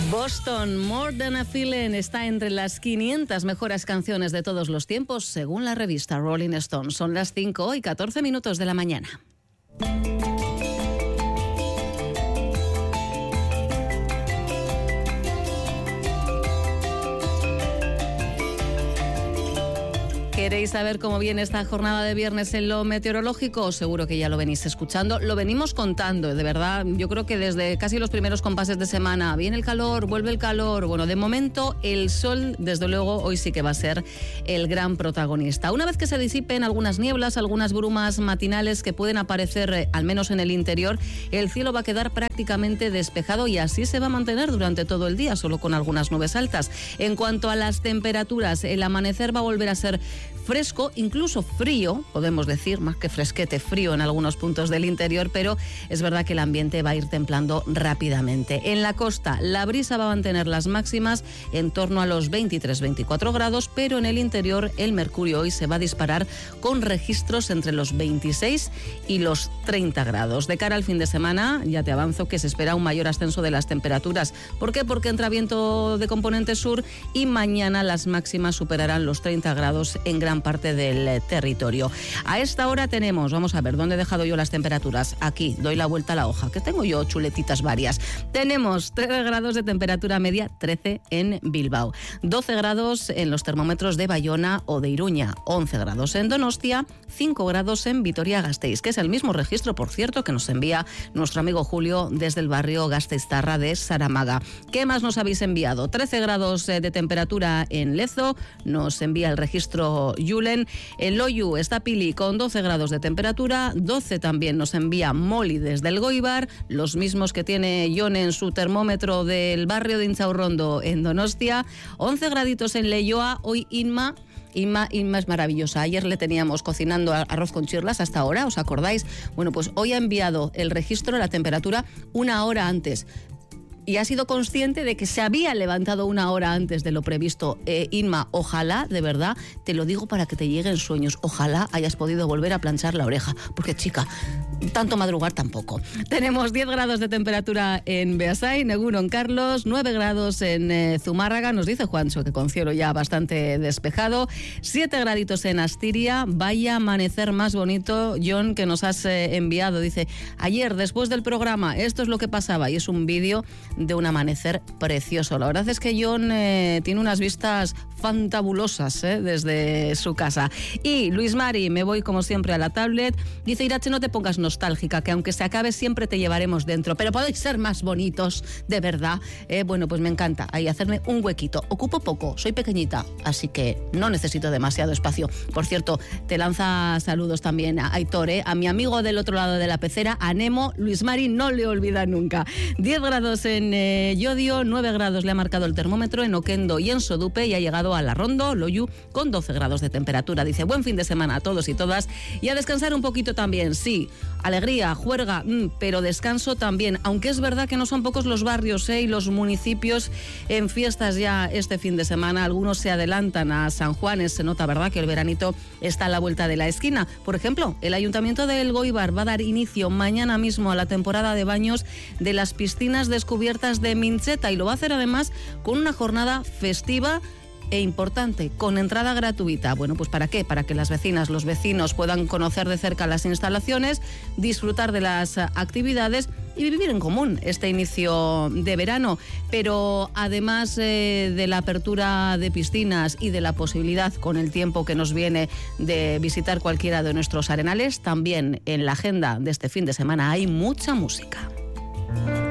Boston, More Than a Feeling, está entre las 500 mejores canciones de todos los tiempos, según la revista Rolling Stone. Son las 5:14 de la mañana. ¿Queréis saber cómo viene esta jornada de viernes en lo meteorológico? Seguro que ya lo venís escuchando. Lo venimos contando, de verdad. Yo creo que desde casi los primeros compases de semana viene el calor, vuelve el calor. Bueno, de momento el sol, desde luego, hoy sí que va a ser el gran protagonista. Una vez que se disipen algunas nieblas, algunas brumas matinales que pueden aparecer, al menos en el interior, el cielo va a quedar prácticamente despejado y así se va a mantener durante todo el día, solo con algunas nubes altas. En cuanto a las temperaturas, el amanecer va a volver a ser fresco, incluso frío, podemos decir, más que fresquete, frío en algunos puntos del interior, pero es verdad que el ambiente va a ir templando rápidamente. En la costa, la brisa va a mantener las máximas en torno a los 23-24 grados, pero en el interior el mercurio hoy se va a disparar con registros entre los 26 y los 30 grados. De cara al fin de semana, ya te avanzo que se espera un mayor ascenso de las temperaturas. ¿Por qué? Porque entra viento de componente sur y mañana las máximas superarán los 30 grados en gran parte del territorio. A esta hora tenemos, vamos a ver, ¿dónde he dejado yo las temperaturas? Aquí, doy la vuelta a la hoja, que tengo yo chuletitas varias. Tenemos 13 grados de temperatura media, 13 en Bilbao, 12 grados en los termómetros de Bayona o de Iruña, 11 grados en Donostia, 5 grados en Vitoria-Gasteiz, que es el mismo registro, por cierto, que nos envía nuestro amigo Julio desde el barrio gasteiztarra de Saramaga. ¿Qué más nos habéis enviado? 13 grados de temperatura en Lezo, nos envía el registro Julen. En Loiu está Pili con 12 grados de temperatura, 12 también nos envía Moli desde el Goibar, los mismos que tiene Jon en su termómetro del barrio de Inchaurrondo en Donostia, 11 graditos en Leioa. Hoy Inma es maravillosa. Ayer le teníamos cocinando arroz con chirlas hasta ahora, ¿os acordáis? Bueno, pues hoy ha enviado el registro de la temperatura una hora antes. Y ha sido consciente de que se había levantado una hora antes de lo previsto. Inma, ojalá, de verdad, te lo digo para que te lleguen sueños, ojalá hayas podido volver a planchar la oreja, porque chica, tanto madrugar tampoco. Tenemos 10 grados de temperatura en Beasain, Egunon Carlos, 9 grados en Zumárraga, nos dice Juancho que con cielo ya bastante despejado, 7 graditos en Astiria. Vaya amanecer más bonito, Jon, que nos has enviado. Dice, ayer después del programa, esto es lo que pasaba, y es un vídeo de un amanecer precioso. La verdad es que Jon tiene unas vistas fantabulosas desde su casa. Y Luis Mari, me voy como siempre a la tablet, dice, Irache, no te pongas nostálgica, que aunque se acabe siempre te llevaremos dentro, pero podéis ser más bonitos, de verdad. Bueno, pues me encanta ahí hacerme un huequito. Ocupo poco, soy pequeñita, así que no necesito demasiado espacio. Por cierto, te lanza saludos también a Aitor, a mi amigo del otro lado de la pecera, a Nemo. Luis Mari no le olvida nunca. 10 grados en Llodio, 9 grados le ha marcado el termómetro en Oquendo y en Sodupe, y ha llegado a La Rondo, Loiu, con 12 grados de temperatura. Dice, buen fin de semana a todos y todas, y a descansar un poquito también. Sí, alegría, juerga, pero descanso también, aunque es verdad que no son pocos los barrios y los municipios en fiestas ya este fin de semana. Algunos se adelantan a San Juanes, se nota, ¿verdad?, que el veranito está a la vuelta de la esquina. Por ejemplo, el Ayuntamiento de El Goibar va a dar inicio mañana mismo a la temporada de baños de las piscinas descubiertas de Mincheta, y lo va a hacer además con una jornada festiva e importante, con entrada gratuita. Bueno, pues ¿para qué? Para que las vecinas, los vecinos puedan conocer de cerca las instalaciones, disfrutar de las actividades y vivir en común este inicio de verano. Pero además de la apertura de piscinas y de la posibilidad, con el tiempo que nos viene, de visitar cualquiera de nuestros arenales, también en la agenda de este fin de semana hay mucha música.